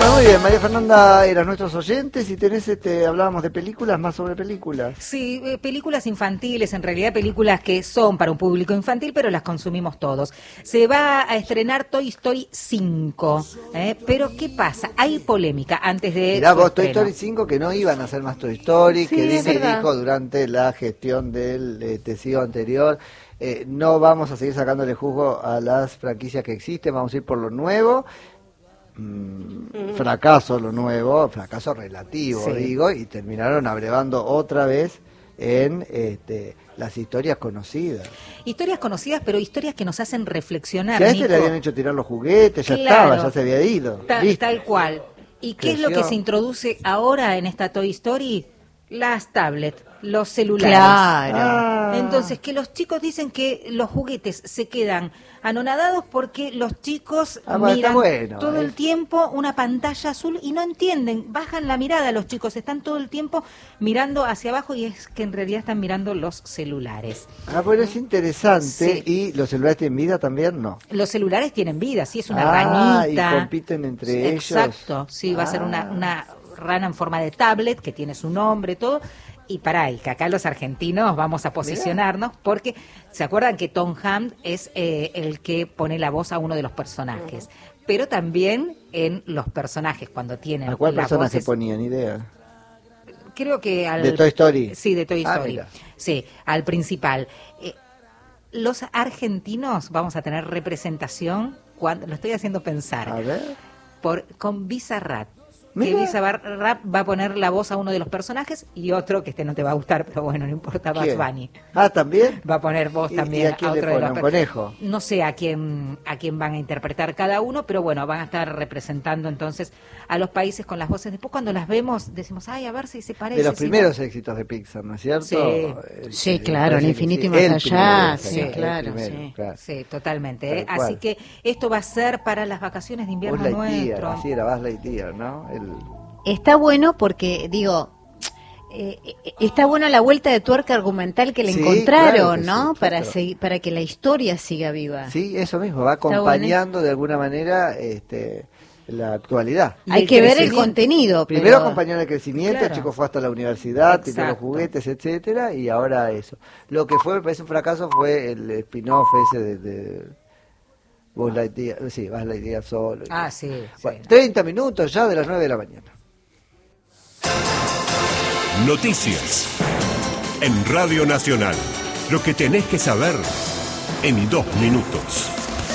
Bueno, muy bien, María Fernanda, eras nuestros oyentes y tenés, hablábamos de películas, más sobre películas. Sí, películas infantiles, en realidad películas que son para un público infantil, pero las consumimos todos. Se va a estrenar Toy Story 5, pero ¿qué pasa? Hay polémica antes de Mirá su vos, Toy estreno. Story 5, que no iban a hacer más Toy Story, Sí, que es Disney verdad. dijo durante la gestión del CEO anterior, no vamos a seguir sacándole jugo a las franquicias que existen, vamos a ir por lo nuevo. Fracaso lo nuevo, fracaso relativo, Sí. digo, y terminaron abrevando otra vez en las historias conocidas. Historias conocidas, pero historias que nos hacen reflexionar. Si a Nico. le habían hecho tirar los juguetes, ya Claro. estaba, ya se había ido. Listo. Tal cual. ¿Y qué es lo que Creció. se introduce ahora en esta Toy Story? Las tablets, los celulares. Claro. Entonces, que los chicos dicen que los juguetes se quedan anonadados porque los chicos Bueno, está miran bueno, todo el tiempo una pantalla azul y no entienden, bajan la mirada los chicos, están todo el tiempo mirando hacia abajo y es que en realidad están mirando los celulares. Bueno, es interesante. Sí. ¿Y los celulares tienen vida también? No. Los celulares tienen vida, sí, es una ranita. Y compiten entre ellos. Exacto, sí, va a ser una rana en forma de tablet que tiene su nombre, todo. Y que acá los argentinos vamos a posicionarnos porque se acuerdan que Tom Hanks es el que pone la voz a uno de los personajes, pero también en los personajes cuando tienen ¿A cuál las persona se voces, ponía? Ni idea. creo que al ¿De Toy Story? Sí, de Toy Story. Mira. Sí, al principal. Los argentinos vamos a tener representación cuando lo estoy haciendo pensar. A ver. Con Bizarrap. Que Mira. Bizarrap va a poner la voz a uno de los personajes y otro que no te va a gustar, pero bueno, no importa, Bugs ¿Quién? Bunny. ¿También? Va a poner voz ¿Y también a quién a le otro de pone? los ¿Un conejo? No sé a quién van a interpretar cada uno, pero bueno, van a estar representando entonces a los países con las voces. Después cuando las vemos decimos, ay, a ver si se parece. De los si no. primeros éxitos de Pixar, ¿no es cierto? Sí. Sí, claro, parece el que infinito y sí. más El allá, primero, sí, el claro, primero, sí. claro. Sí, totalmente. Tal cual. Así que esto va a ser para las vacaciones de invierno Buzz Lightyear, nuestro. así era Buzz Lightyear, ¿no? Está bueno porque, digo, está bueno la vuelta de tuerca argumental que le Sí, encontraron, claro que ¿no? sí, claro. Para que la historia siga viva. Sí, eso mismo, va acompañando de alguna manera la actualidad. Y Hay el que ver el crecimiento. contenido. Primero pero... acompañó el crecimiento, Claro. el chico fue hasta la universidad, tiene los Exacto. juguetes, etcétera, y ahora eso. Lo que me parece un fracaso fue el spin-off ese de Buzz Lightyear, sí, Buzz Lightyear solo. Sí. Bueno, 30 minutos ya de las 9 de la mañana. Noticias. En Radio Nacional. Lo que tenés que saber en 2 minutos.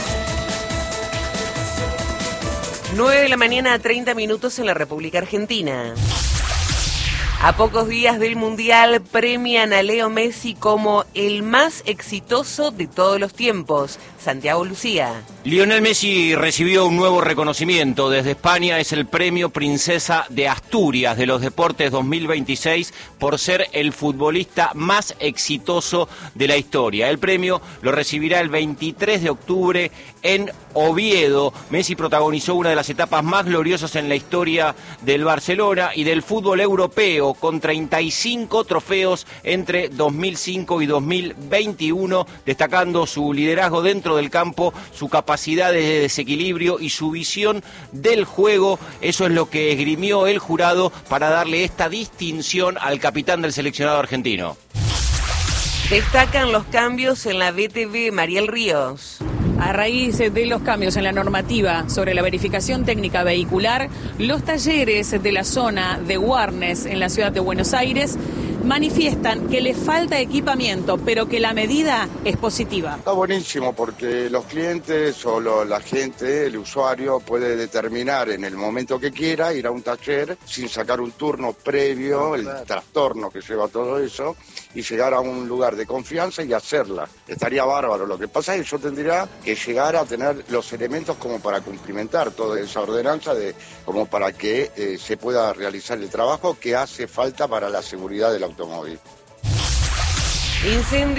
9 de la mañana, 30 minutos en la República Argentina. A pocos días del Mundial, premian a Leo Messi como el más exitoso de todos los tiempos. Santiago Lucía. Lionel Messi recibió un nuevo reconocimiento desde España, es el premio Princesa de Asturias de los Deportes 2026 por ser el futbolista más exitoso de la historia. El premio lo recibirá el 23 de octubre en Oviedo. Messi protagonizó una de las etapas más gloriosas en la historia del Barcelona y del fútbol europeo, con 35 trofeos entre 2005 y 2021, destacando su liderazgo dentro del campo, su capacidad de desequilibrio y su visión del juego. Eso es lo que esgrimió el jurado para darle esta distinción al capitán del seleccionado argentino. Destacan los cambios en la BTV. Mariel Ríos. A raíz de los cambios en la normativa sobre la verificación técnica vehicular, los talleres de la zona de Warnes en la ciudad de Buenos Aires manifiestan que le falta equipamiento, pero que la medida es positiva. Está buenísimo porque los clientes o la gente, el usuario, puede determinar en el momento que quiera ir a un taller sin sacar un turno previo, el trastorno que lleva todo eso, y llegar a un lugar de confianza y hacerla. Estaría bárbaro. Lo que pasa es que yo tendría que llegar a tener los elementos como para cumplimentar toda esa ordenanza, como para que se pueda realizar el trabajo que hace falta para la seguridad del automóvil. Incendio